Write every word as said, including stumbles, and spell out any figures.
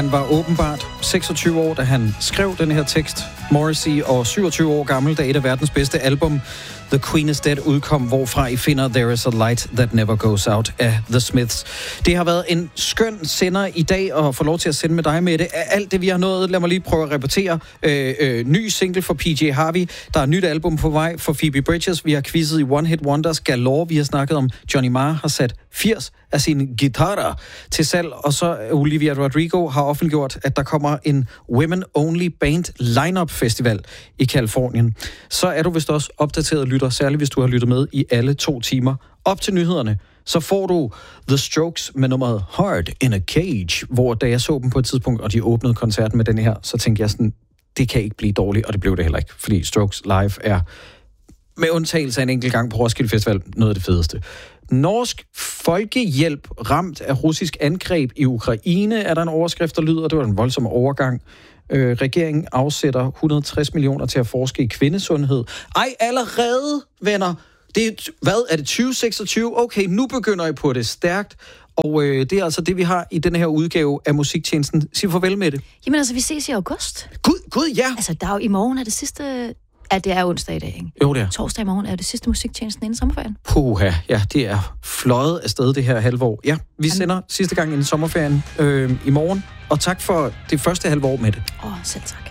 Han var åbenbart seksogtyve år, da han skrev den her tekst. Morrissey, og syvogtyve år gammel, da et af verdens bedste album, The Queen is Dead, udkom, hvorfra I finder There is a Light That Never Goes Out af The Smiths. Det har været en skøn sender i dag at få lov til at sende med dig med det. Alt det, vi har nået, lad mig lige prøve at repetere. Øh, øh, ny single for P J Harvey. Der er et nyt album på vej for Phoebe Bridgers. Vi har quizzet i One Hit Wonders galore. Vi har snakket om, Johnny Marr har sat firs af sine guitarer til salg. Og så Olivia Rodrigo har offentliggjort, at der kommer en Women Only Band Lineup Festival i Kalifornien. Så er du vist også opdateret lytter, særligt hvis du har lyttet med i alle to timer. Op til nyhederne, så får du The Strokes med nummeret Heart in a Cage, hvor da jeg så dem på et tidspunkt, og de åbnede koncerten med den her, så tænkte jeg sådan, det kan ikke blive dårligt, og det blev det heller ikke, fordi Strokes live er, med undtagelse af en enkelt gang på Roskilde Festival, noget af det fedeste. Norsk folkehjælp ramt af russisk angreb i Ukraine, er der en overskrift, der lyder, det var en voldsom overgang. Øh, regeringen afsætter et hundrede og tres millioner til at forske i kvindesundhed. Ej, allerede, venner. Det er, hvad, er det tyve seksogtyve? Okay, nu begynder I på det stærkt. Og øh, det er altså det, vi har i den her udgave af Musiktjenesten. Sig farvel med det. Jamen altså, vi ses i august. Gud, gud, ja. Altså, der er jo, i morgen er det sidste... Ja, det er onsdag i dag, ikke? Jo, det er. Torsdag i morgen er det sidste Musiktjenesten inden sommerferien. Puha, ja, det er fløjet afsted det her halvår. Ja, vi sender sidste gang inden sommerferien øh, i morgen. Og tak for det første halvår med det. Åh, oh, selv tak.